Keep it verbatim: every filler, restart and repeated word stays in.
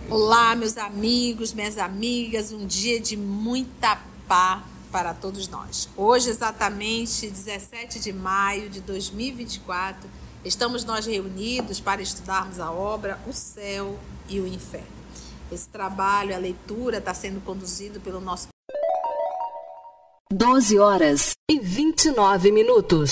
Olá, meus amigos, minhas amigas, um dia de muita paz para todos nós. Hoje, exatamente dezessete de maio de dois mil e vinte e quatro, estamos nós reunidos para estudarmos a obra O Céu e o Inferno. Esse trabalho, a leitura, está sendo conduzido pelo nosso... doze horas e vinte e nove minutos.